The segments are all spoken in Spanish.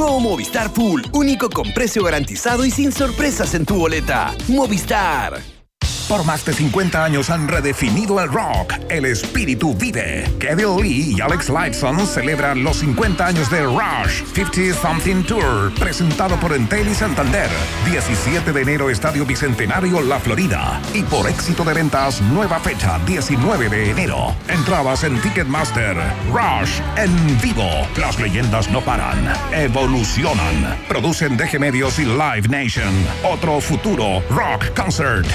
Nuevo Movistar Full, único con precio garantizado y sin sorpresas en tu boleta. Movistar. Por más de 50 años han redefinido el rock. El espíritu vive. Kevin Lee y Alex Lifeson celebran los 50 años de Rush 50 Something Tour, presentado por Entel y Santander. 17 de enero, Estadio Bicentenario, La Florida. Y por éxito de ventas, nueva fecha, 19 de enero. Entradas en Ticketmaster. Rush en vivo. Las leyendas no paran, evolucionan. Producen DG Medios y Live Nation. Otro futuro rock concert.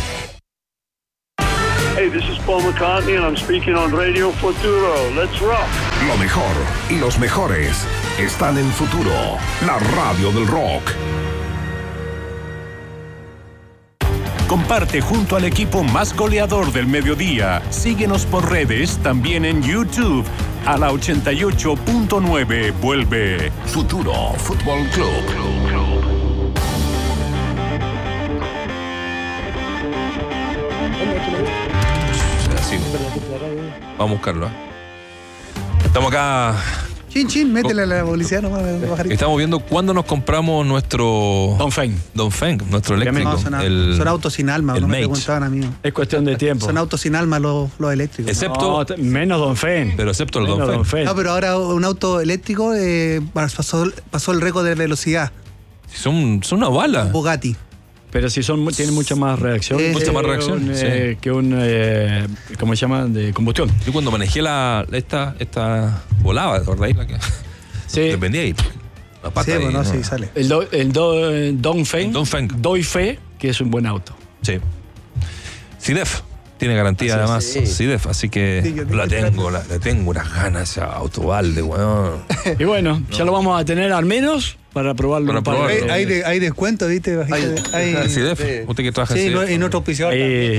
Hey, this is Paul McCartney and I'm speaking on Radio Futuro. Let's rock. Lo mejor y los mejores están en Futuro, la radio del rock. Comparte junto al equipo más goleador del mediodía. Síguenos por redes, también en YouTube. A la 88.9 vuelve Futuro Fútbol Club. Vamos a buscarlo. Estamos acá. Chin, métele a la publicidad nomás. Estamos viendo cuándo nos compramos nuestro Dongfeng, nuestro eléctrico. No, son autos sin alma, no me preguntaban a mí. Es cuestión de tiempo. Son autos sin alma los eléctricos. Excepto. No, menos Dongfeng. Pero excepto el Dongfeng. No, pero ahora un auto eléctrico pasó el récord de velocidad. Son una bala. Bugatti. Pero si tienen mucha más reacción. Mucha más reacción. Que un, ¿cómo se llama? De combustión. Yo cuando manejé esta volaba, ¿verdad? Sí. Dependía ahí. Sí, bueno, sí, sale. El Dongfeng. Doy fe que es un buen auto. Sí. CIDEF. Tiene garantía además, CIDEF, así que le tengo unas ganas a Autobalde, weón. Y bueno, ya lo vamos a tener al menos para probarlo. Hay descuento, ¿viste? Hay CIDEF, usted que trabaja en CIDEF. Y nuestro auspiciador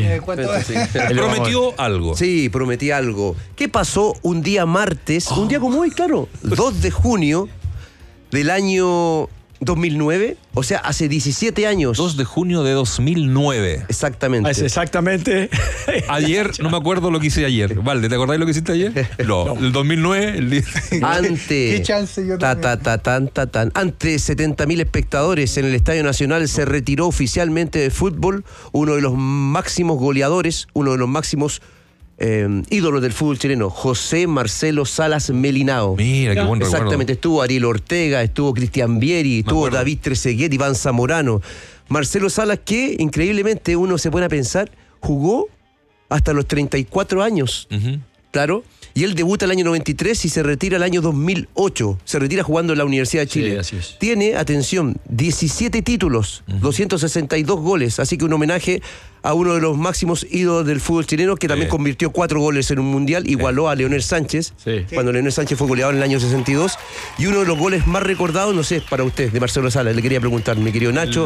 prometió algo. Sí, prometí algo. ¿Qué pasó un día martes, un día como hoy, claro, 2 de junio del año 2009? O sea, hace 17 años. 2 de junio de 2009. Exactamente. Exactamente. Ayer, no me acuerdo lo que hice ayer. Valde, ¿te acordáis lo que hiciste ayer? No. El 2009, el día. Ante. ¿Qué chance yo también? Ante 70.000 espectadores en el Estadio Nacional se retiró oficialmente del fútbol uno de los máximos goleadores, uno de los máximos ídolos del fútbol chileno, José Marcelo Salas Melinao. Mira, qué buen recuerdo. Exactamente, estuvo Ariel Ortega, estuvo Cristian Vieri, estuvo David Trezeguet, Iván Zamorano. Marcelo Salas, que increíblemente uno se pone a pensar, jugó hasta los 34 años. Claro. Y él debuta el año 93 y se retira el año 2008. Se retira jugando en la Universidad de Chile. Sí, así es. Tiene, atención, 17 títulos, 262 goles. Así que un homenaje a uno de los máximos ídolos del fútbol chileno, que también convirtió 4 goles en un mundial, igualó a Leonel Sánchez, cuando Leonel Sánchez fue goleador en el año 62. Y uno de los goles más recordados, no sé, para usted, de Marcelo Salas. Le quería preguntar, mi querido Nacho.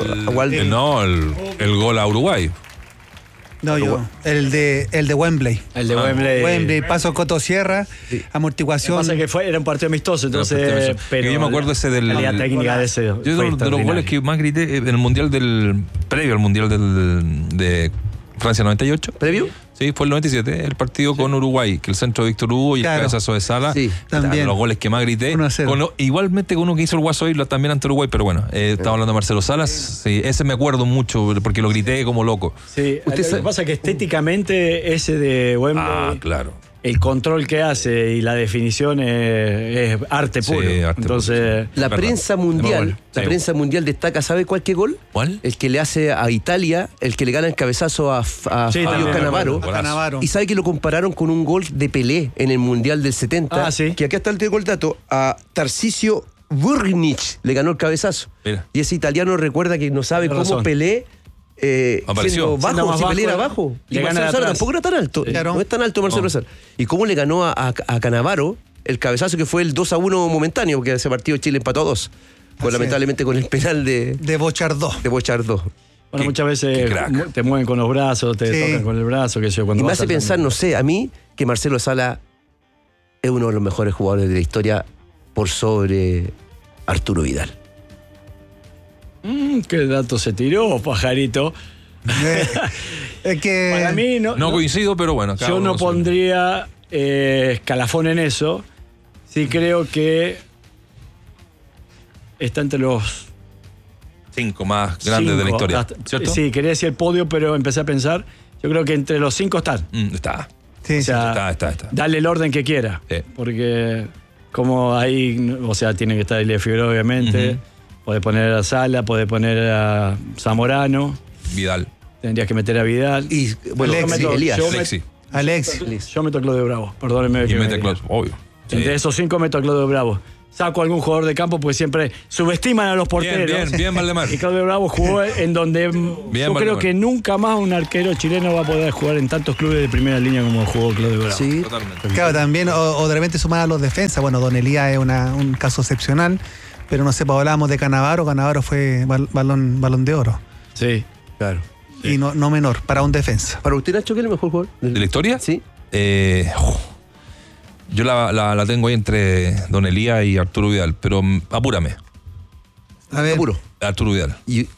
El gol a Uruguay. No, el de Wembley. El de Wembley. Paso Cotosierra, amortiguación. Lo que pasa es que era un partido amistoso, entonces. Pero yo me acuerdo ese del. La calidad técnica de ese. Yo de los goles que más grité en el mundial previo al mundial de Francia 98. ¿Previo? Sí, fue el 97, el partido con Uruguay, que el centro de Víctor Hugo y el cabezazo de Sala. Sí, también. Los goles que más grité. Igualmente con uno que hizo el Guaso Isla también ante Uruguay, pero bueno, estaba hablando de Marcelo Salas. Sí, ese me acuerdo mucho porque lo grité como loco. Sí, lo que pasa es que estéticamente ese de Wembley. Claro. El control que hace y la definición es arte puro. Sí, arte entonces, la prensa mundial, prensa mundial destaca, ¿sabe cuál qué gol? ¿Cuál? El que le hace a Italia, el que le gana el cabezazo a Fabio Cannavaro. Y sabe que lo compararon con un gol de Pelé en el Mundial del 70. Que acá está el dato. A Tarcisio Burnic le ganó el cabezazo. Mira. Y ese italiano recuerda que no sabe cómo Pelé apareció bajo, si Pelé era bajo. Y Marcelo Salas tampoco era tan alto. Claro. No es tan alto Marcelo Salas. ¿Y cómo le ganó a Cannavaro el cabezazo, que fue el 2-1 momentáneo, porque ese partido Chile empató a 2? Pues lamentablemente con el penal de Bochardó. Bueno, muchas veces te mueven con los brazos, te tocan con el brazo, qué sé yo. Y me hace pensar, no sé, a mí, que Marcelo Salas es uno de los mejores jugadores de la historia por sobre Arturo Vidal. ¿Qué dato se tiró, pajarito? Es que para mí no coincido, pero bueno. Yo no pondría escalafón en eso. Sí creo que está entre los 5 más grandes de la historia, ¿cierto? Sí, quería decir el podio, pero empecé a pensar. Yo creo que entre los 5 están. Está. Sí, O sea, Está. dale el orden que quiera. Sí. Porque como ahí, o sea, tiene que estar Elia Figueroa, obviamente. Podés poner a Sala, podés poner a Zamorano. Vidal. Tendrías que meter a Vidal. Y bueno, Elías. Alexis. Yo meto a Claudio Bravo, perdónenme. Y que mete me Claudio, obvio. Sí. Entre esos 5 meto a Claudio Bravo. Saco a algún jugador de campo porque siempre subestiman a los porteros. Bien, Valdemar. Y Claudio Bravo jugó en donde yo creo Valdemar. que nunca más un arquero chileno va a poder jugar en tantos clubes de primera línea como jugó Claudio Bravo. Sí, Totalmente. Claro, también, o de repente sumar a los defensas. Bueno, Don Elías es un caso excepcional, pero no sé, pues hablábamos de Cannavaro. Cannavaro fue balón de oro. Sí. claro. Y no menor, para un defensa. ¿Para usted, Nacho, qué es el mejor jugador? ¿De la historia? Sí. Yo la tengo ahí entre Don Elías y Arturo Vidal, pero apúrame. A ver. Apuro. Arturo Vidal.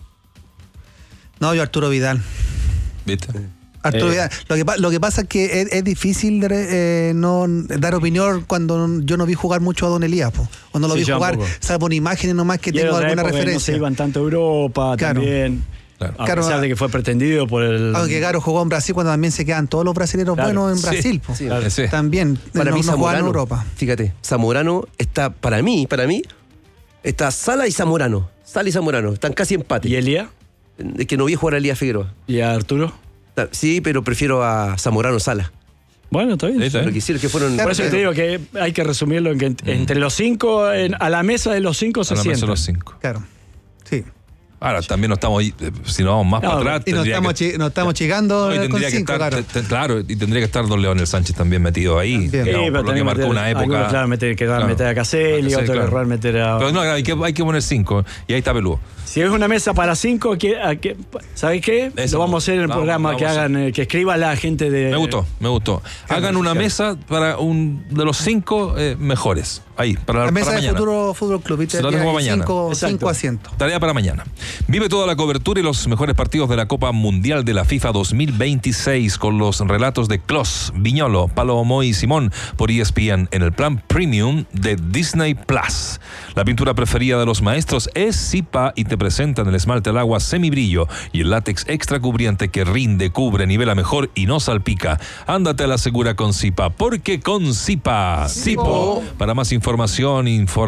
No, yo Arturo Vidal. ¿Viste? Arturo Vidal. Lo que pasa es que es difícil no dar opinión cuando yo no vi jugar mucho a Don Elías, po. O no lo Sí, vi yo jugar, tampoco. salvo por imágenes nomás que Y tengo era alguna época que referencia. No se iban tanto a Europa Claro. también. Claro. A pesar de que fue pretendido por el. Aunque Garo jugó en Brasil cuando también se quedan todos los brasileños buenos en Sí. Brasil, po. Sí. Claro. Sí. También Para mí, no jugaban en Zamorano. Europa. Fíjate, Zamorano está, para mí, está Sala y Zamorano. Sala y Zamorano. Están casi empate. ¿Y Elia? Es que no vi jugar a Elías Figueroa. ¿Y a Arturo? Sí, pero prefiero a Zamorano Sala. Bueno, está bien. Sí, está bien. Lo que hicieron que fueron. Por eso te digo que hay que resumirlo en que entre los 5, a la mesa de los 5 se A la mesa de sientan. los 5. Claro. Sí. Ahora, también no estamos ahí, si nos vamos más No, para atrás. Y nos estamos chigando No, y con tendría que 5, estar, claro. claro, y tendría que estar Don Leonel Sánchez también metido ahí. También. Que, Sí, no, pero por lo que tenés marcó meter- una época. algunos, claro, meter a Caselli, otro claro. error meter a. Pero no, hay que poner 5, y ahí está peludo. Si es una mesa para 5, ¿sabes qué? Eso, Lo vamos a hacer en el vamos, programa vamos que a hacer. hagan, que escriba la gente de. Me gustó. Hagan una mesa para de los 5 mejores. Ahí, para La mesa para del mañana. Futuro Fútbol Club. Se lo tengo mañana. 5 Exacto. asientos. Tarea para mañana. Vive toda la cobertura y los mejores partidos de la Copa Mundial de la FIFA 2026 con los relatos de Klos, Viñolo, Palomo y Simón por ESPN en el plan Premium de Disney Plus. La pintura preferida de los maestros es Zipa y te presentan el esmalte al agua semibrillo y el látex extra cubriente que rinde, cubre, nivela mejor y no salpica. Ándate a la segura con Zipa, porque con Zipa, Zipo. Para más información,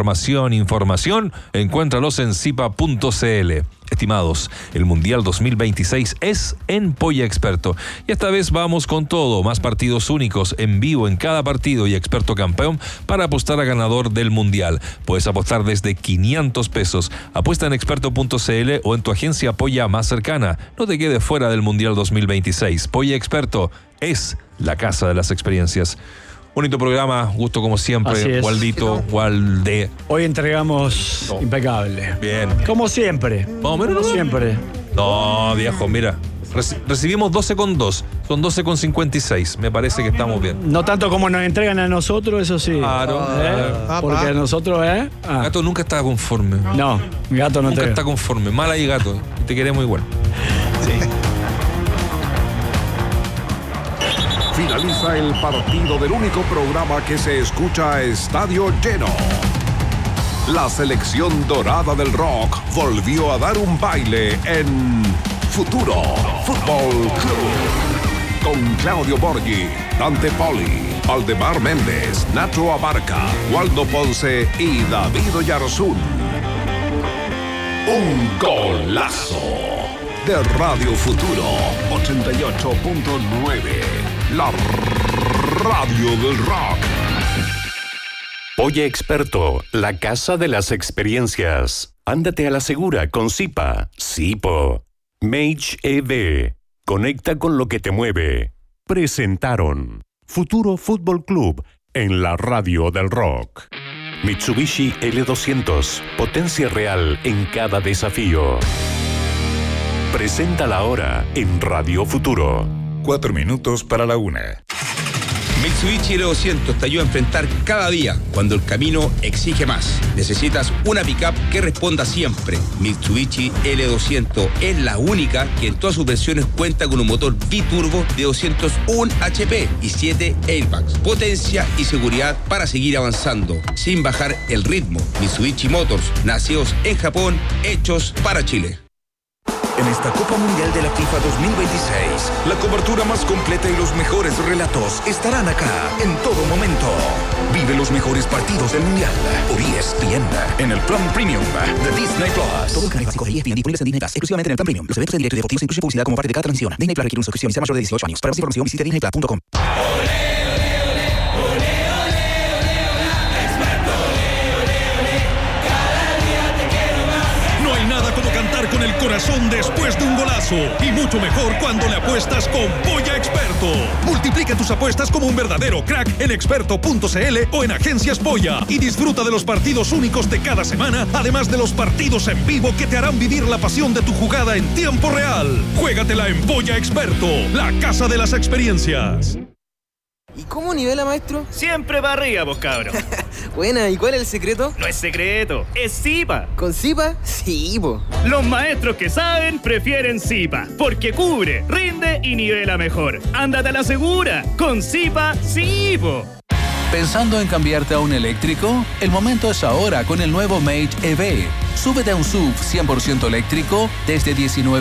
encuéntralos en zipa.cl. Estimados, el Mundial 2026 es en Polla Experto. Y esta vez vamos con todo, más partidos únicos en vivo en cada partido y experto campeón para apostar a ganador del Mundial. Puedes apostar desde 500 pesos. Apuesta en experto.cl o en tu agencia Polla más cercana. No te quedes fuera del Mundial 2026. Polla Experto es la casa de las experiencias. Bonito programa, gusto como siempre, Así es. Waldito, Walde. Hoy entregamos impecable. Bien. Como siempre. Más o menos, Como ¿no? siempre. No, viejo, mira. Recibimos 12,2. Son 12,56. Me parece que estamos bien. No tanto como nos entregan a nosotros, eso sí. Claro. Porque a nosotros, Gato nunca está conforme. No, gato no Nunca entrega. está conforme. Mal ahí, gato. Y te queremos igual. Finaliza el partido del único programa que se escucha a estadio lleno. La selección dorada del rock volvió a dar un baile en Futuro Fútbol Club. Con Claudio Borghi, Dante Poli, Valdemar Méndez, Nacho Abarca, Waldo Ponce y David Oyarzún. Un golazo de Radio Futuro 88.9. La radio del rock. Polla Experto, la casa de las experiencias. Ándate a la segura con Zipa, Zipo. Mage EV, conecta con lo que te mueve. Presentaron Futuro Fútbol Club en la radio del rock. Mitsubishi L200, potencia real en cada desafío. Presenta la hora en Radio Futuro. 4 minutos para la 1. Mitsubishi L200 te ayuda a enfrentar cada día cuando el camino exige más. Necesitas una pickup que responda siempre. Mitsubishi L200 es la única que en todas sus versiones cuenta con un motor biturbo de 201 HP y 7 airbags. Potencia y seguridad para seguir avanzando sin bajar el ritmo. Mitsubishi Motors, nacidos en Japón, hechos para Chile. En esta Copa Mundial de la FIFA 2026, la cobertura más completa y los mejores relatos estarán acá en todo momento. Vive los mejores partidos del Mundial por ESPN en el Plan Premium de Disney Plus. Todo el canal básico de ESPN disponibles en Disney Plus, exclusivamente en el Plan Premium. Los eventos en directo y deportivos incluyen publicidad como parte de cada transmisión. Disney Plus requiere una suscripción y sea mayor de 18 años. Para más información visite disneyplus.com. Con el corazón después de un golazo y mucho mejor cuando le apuestas con Polla Experto. Multiplica tus apuestas como un verdadero crack en experto.cl o en Agencias Polla y disfruta de los partidos únicos de cada semana, además de los partidos en vivo que te harán vivir la pasión de tu jugada en tiempo real. Juégatela en Polla Experto, la casa de las experiencias. ¿Y cómo nivela, maestro? Siempre para arriba, vos cabros. Buena, ¿y cuál es el secreto? No es secreto, es Zipa. ¿Con Zipa? Sí, po. Los maestros que saben prefieren Zipa, porque cubre, rinde y nivela mejor. Ándate a la segura, con Zipa, sí, po. ¿Pensando en cambiarte a un eléctrico? El momento es ahora con el nuevo Mage EV. Súbete a un SUV 100% eléctrico desde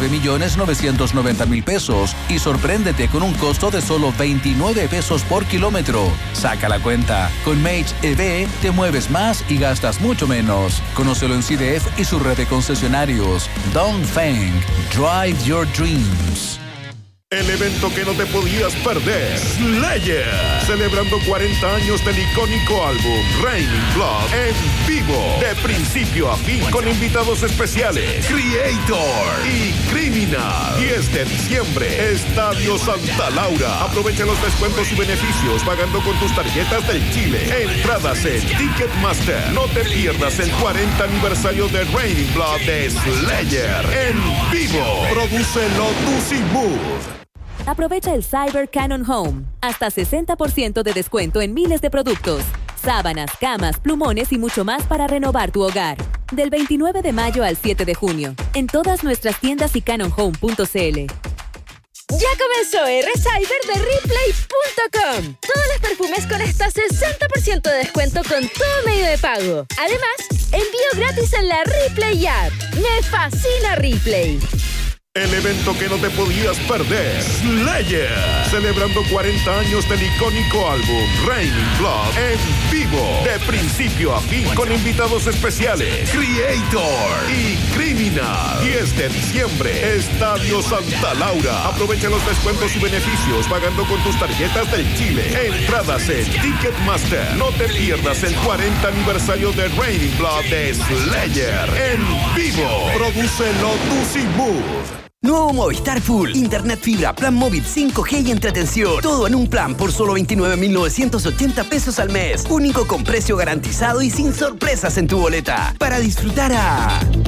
19.990.000 pesos y sorpréndete con un costo de solo 29 pesos por kilómetro. Saca la cuenta. Con Mage EV te mueves más y gastas mucho menos. Conócelo en CDF y su red de concesionarios. Dongfeng. Drive your dreams. El evento que no te podías perder, Slayer, celebrando 40 años del icónico álbum Raining Blood en vivo, de principio a fin, con invitados especiales, Creator y Criminal. 10 de diciembre, Estadio Santa Laura. Aprovecha los descuentos y beneficios pagando con tus tarjetas del Chile. Entradas en Ticketmaster. No te pierdas el 40 aniversario de Raining Blood de Slayer en vivo. Prodúcelo Tusimur. Aprovecha el Cyber Canon Home. Hasta 60% de descuento en miles de productos. Sábanas, camas, plumones y mucho más para renovar tu hogar. Del 29 de mayo al 7 de junio. En todas nuestras tiendas y canonhome.cl. Ya comenzó R-Cyber de Replay.com. Todos los perfumes con hasta 60% de descuento con todo medio de pago. Además, envío gratis en la Replay App. ¡Me fascina Replay! El evento que no te podías perder, Slayer, celebrando 40 años del icónico álbum Raining Blood en vivo, de principio a fin, con invitados especiales, Creator y Criminal. 10 de diciembre, Estadio Santa Laura. Aprovecha los descuentos y beneficios pagando con tus tarjetas del Chile. Entradas en Ticketmaster. No te pierdas el 40 aniversario de Raining Blood de Slayer en vivo. Prodúcelo Tusimur. Nuevo Movistar Full. Internet fibra, plan móvil 5G y entretención. Todo en un plan por solo 29.980 pesos al mes. Único con precio garantizado y sin sorpresas en tu boleta. Para disfrutar a...